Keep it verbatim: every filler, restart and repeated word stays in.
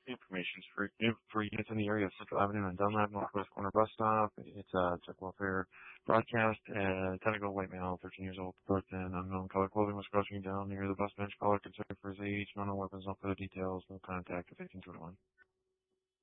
Information for for units in the area of Central Avenue and Dunlap Northwest Corner Bus Stop. It's a drug welfare broadcast. Uh, technical white male, thirteen years old, birth in unknown color clothing, was crouching down near the bus bench. Caller concerned for his age. No, no weapons, no further details. No contact with eighteen twenty-one.